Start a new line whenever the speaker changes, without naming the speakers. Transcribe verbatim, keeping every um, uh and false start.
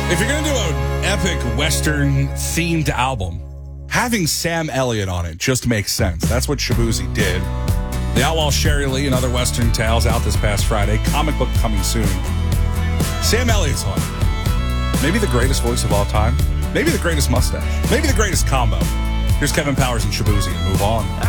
If you're going to do an epic Western-themed album, having Sam Elliott on it just makes sense. That's what Shaboozey did. The Outlaw Sherry Lee and Other Western Tales out this past Friday. Comic book coming soon. Sam Elliott's on it. Maybe the greatest voice of all time. Maybe the greatest mustache. Maybe the greatest combo. Here's Kevin Powers and Shaboozey. Move on.